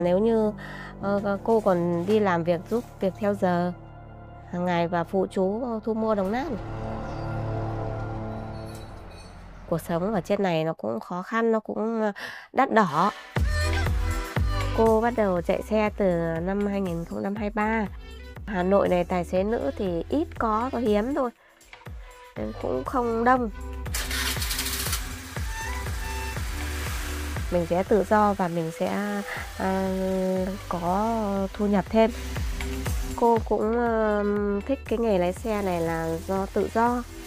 Nếu như cô còn đi làm việc giúp việc theo giờ hàng ngày và phụ chú thu mua đồng nát. Cuộc sống ở trên này nó cũng khó khăn, nó cũng đắt đỏ. Cô bắt đầu chạy xe từ năm 2023. Hà Nội này tài xế nữ thì ít có hiếm thôi, nên cũng không đông. Mình sẽ tự do và mình sẽ có thu nhập thêm. Cô cũng thích cái nghề lái xe này là do tự do.